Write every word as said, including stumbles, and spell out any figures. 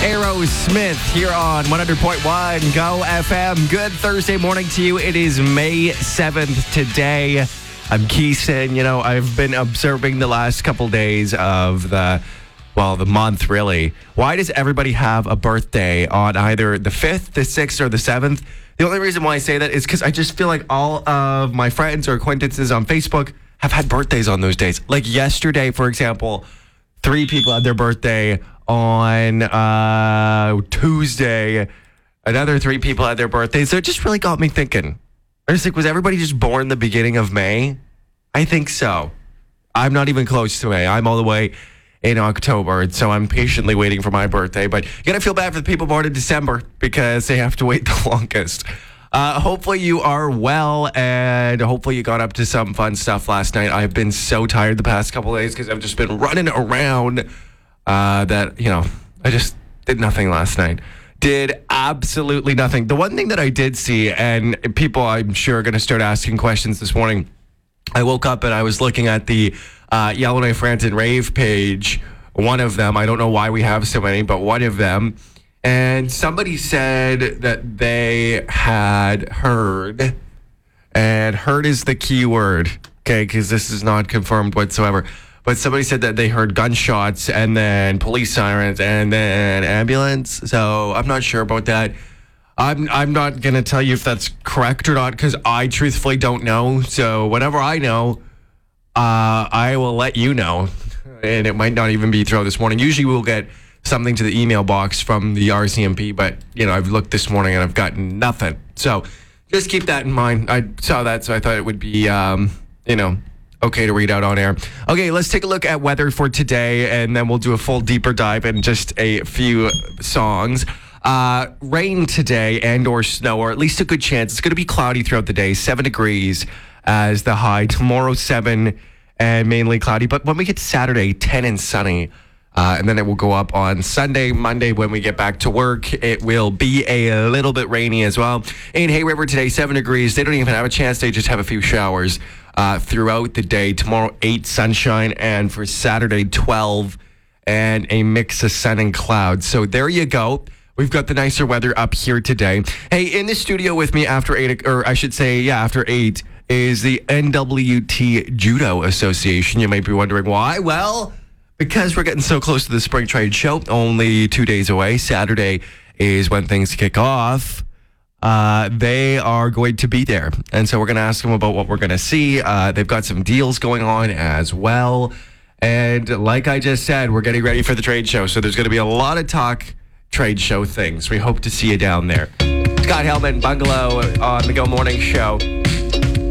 Aerosmith here on one hundred point one Go F M. Good Thursday morning to you. It is May seventh today. I'm Keeson. You know, I've been observing the last couple days of the, well, the month, really. Why does everybody have a birthday on either the fifth, the sixth, or the seventh? The only reason why I say that is because I just feel like all of my friends or acquaintances on Facebook have had birthdays on those days. Like yesterday, for example, three people had their birthday on uh, Tuesday. Another three people had their birthdays. So it just really got me thinking. I was like, was everybody just born the beginning of May? I think so. I'm not even close to May. I'm all the way in October, and so I'm patiently waiting for my birthday. But you got to feel bad for the people born in December because they have to wait the longest. Uh, hopefully you are well, and hopefully you got up to some fun stuff last night. I've been so tired the past couple of days because I've just been running around uh, that, you know, I just did nothing last night. Did absolutely nothing. The one thing that I did see, and people I'm sure are going to start asking questions this morning, I woke up and I was looking at the uh, Yellowknife Rant and Rave page, one of them. I don't know why we have so many, but one of them. And somebody said that they had heard, and heard is the key word, okay, because this is not confirmed whatsoever. But somebody said that they heard gunshots and then police sirens and then ambulance. So I'm not sure about that. I'm I'm not going to tell you if that's correct or not because I truthfully don't know. So whatever I know, uh, I will let you know. And it might not even be throughout this morning. Usually we'll get something to the email box from the R C M P. But, you know, I've looked this morning and I've gotten nothing. So just keep that in mind. I saw that, so I thought it would be, um, you know, okay to read out on air. Okay, let's take a look at weather for today, and then we'll do a full deeper dive in just a few songs. Uh, rain today and or snow, or at least a good chance. It's going to be cloudy throughout the day, seven degrees as the high. Tomorrow, seven and mainly cloudy. But when we get to Saturday, ten and sunny. Uh, and then it will go up on Sunday, Monday when we get back to work. It will be a little bit rainy as well. In Hay River today, seven degrees. They don't even have a chance. They just have a few showers uh, throughout the day. Tomorrow, eight sunshine. And for Saturday, twelve and a mix of sun and clouds. So there you go. We've got the nicer weather up here today. Hey, in the studio with me after eight, or I should say, yeah, after eight, is the N W T Judo Association. You might be wondering why. Well, because we're getting so close to the spring trade show, only two days away. Saturday is when things kick off. Uh, they are going to be there. And so we're going to ask them about what we're going to see. Uh, they've got some deals going on as well. And like I just said, we're getting ready for the trade show. So there's going to be a lot of talk trade show things. We hope to see you down there. Scott Hellman, Bungalow on the Go Morning Show.